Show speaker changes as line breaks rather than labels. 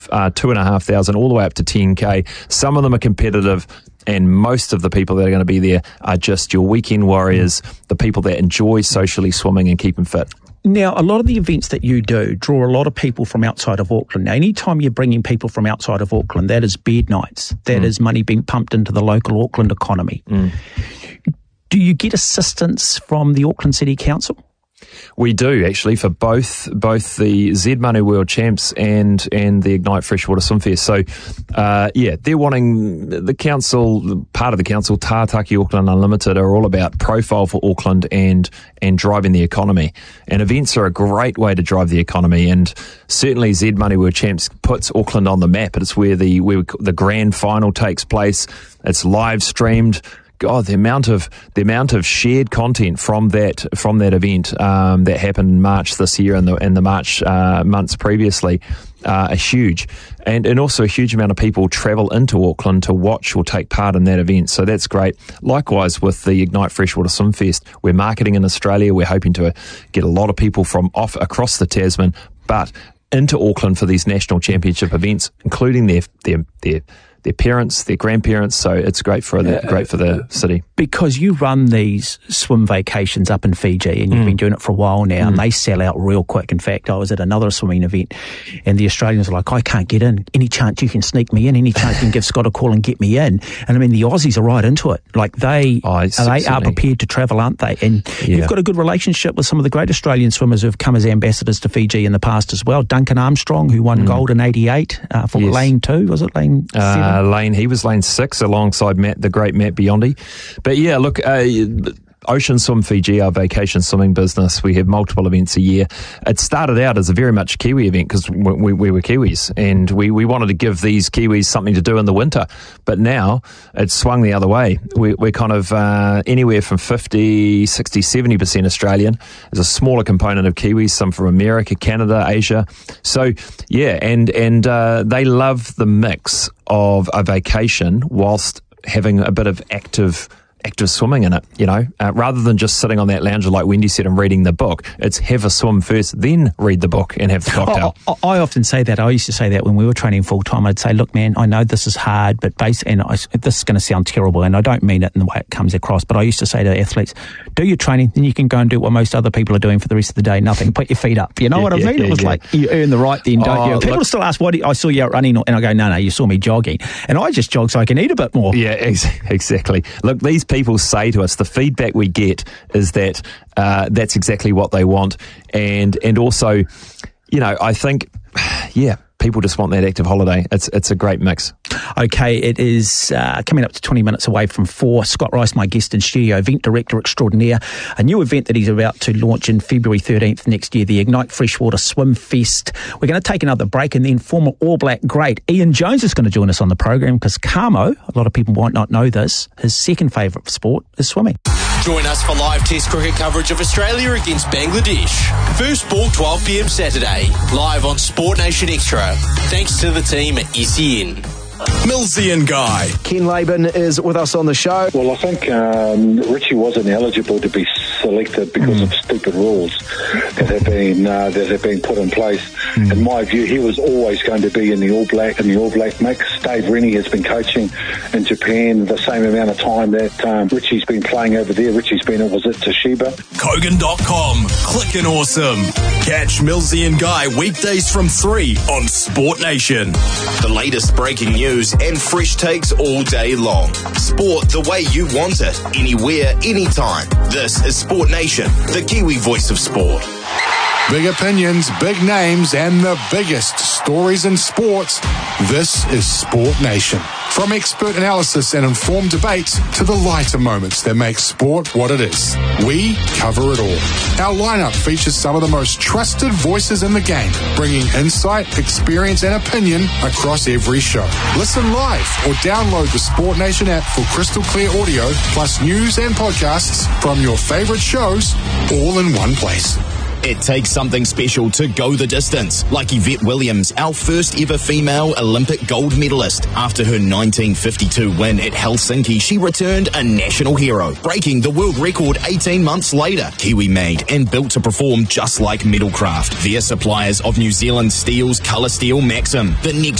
2,500 all the way up to 10K. Some of them are competitive, and most of the people that are going to be there are just your weekend warriors, the people that enjoy socially swimming and keeping fit.
Now, a lot of the events that you do draw a lot of people from outside of Auckland. Now, anytime you're bringing people from outside of Auckland, that is bed nights. That is money being pumped into the local Auckland economy. Do you get assistance from the Auckland City Council?
We do, actually, for both the Z Manu World Champs and the Ignite Freshwater Swimfest. So, they're wanting the council, part of the council, Tātaki Auckland Unlimited, are all about profile for Auckland and driving the economy. And events are a great way to drive the economy. And certainly Z Manu World Champs puts Auckland on the map. It's where the grand final takes place. It's live streamed. God, the amount of shared content from that event that happened in March this year and the March months previously are huge, and also a huge amount of people travel into Auckland to watch or take part in that event. So that's great. Likewise with the Ignite Freshwater Swimfest, we're marketing in Australia. We're hoping to get a lot of people from across the Tasman, but into Auckland for these national championship events, including their parents, their grandparents, so it's great for the city.
Because you run these swim vacations up in Fiji, and you've been doing it for a while now, and they sell out real quick. In fact, I was at another swimming event, and the Australians were like, I can't get in. Any chance you can sneak me in? Any chance you can give Scott a call and get me in? And I mean, the Aussies are right into it. Like they are prepared to travel, aren't they? And you've got a good relationship with some of the great Australian swimmers who've come as ambassadors to Fiji in the past as well. Duncan Armstrong, who won gold in 88 for lane 2, was it lane 7?
He was lane 6 alongside the great Matt Biondi. But yeah, look, Ocean Swim Fiji, our vacation swimming business, we have multiple events a year. It started out as a very much Kiwi event because we were Kiwis, and we wanted to give these Kiwis something to do in the winter. But now it's swung the other way. We're kind of anywhere from 50, 60, 70% Australian. There's a smaller component of Kiwis, some from America, Canada, Asia. So yeah, and they love the mix of a vacation whilst having a bit of active swimming in it, rather than just sitting on that lounger like Wendy said and reading the book. It's have a swim first, then read the book and have the cocktail.
I often say that. I used to say that when we were training full time. I'd say, look, man, I know this is hard, but this is going to sound terrible, and I don't mean it in the way it comes across, but I used to say to athletes, do your training, then you can go and do what most other people are doing for the rest of the day, nothing. Put your feet up. You know what I mean? It was like, you earn the right then, don't you? People still ask, I saw you out running, and I go, no, you saw me jogging. And I just jog so I can eat a bit more.
Yeah, exactly. Look, these people say to us, the feedback we get is that that's exactly what they want, and also, I think, people just want that active holiday. It's a great mix.
Okay, it is coming up to 20 minutes away from 4. Scott Rice, my guest in studio, event director extraordinaire. A new event that he's about to launch in February 13th next year, the Ignite Freshwater Swim Fest. We're going to take another break, and then former All Black great Ian Jones is going to join us on the program, because Kamo, a lot of people might not know this, his second favourite sport is swimming.
Join us for live Test cricket coverage of Australia against Bangladesh. First ball 12 p.m. Saturday, live on Sport Nation Extra. Thanks to the team at SEN.
Millsy and Guy.
Ken Laban is with us on the show.
Well, I think Richie wasn't eligible to be selected because of stupid rules that have been put in place. In my view, he was always going to be in the All Black mix. Dave Rennie has been coaching in Japan the same amount of time that Richie's been playing over there. Richie's been at Toshiba.
Kogan.com. Clickin' awesome. Catch Millsy and Guy weekdays from 3 on Sport Nation.
The latest breaking news and fresh takes all day long. Sport the way you want it, anywhere, anytime. This is Sport Nation, the Kiwi voice of sport.
Big opinions, big names, and the biggest stories in sports. This is Sport Nation. From expert analysis and informed debate to the lighter moments that make sport what it is, we cover it all. Our lineup features some of the most trusted voices in the game, bringing insight, experience, and opinion across every show. Listen live or download the Sport Nation app for crystal clear audio, plus news and podcasts from your favorite shows, all in one place.
It takes something special to go the distance, like Yvette Williams, our first ever female Olympic gold medalist. After her 1952 win at Helsinki, she returned a national hero, breaking the world record 18 months later. Kiwi made and built to perform just like Metalcraft. They're suppliers of New Zealand Steel's Colour Steel Maxim, the next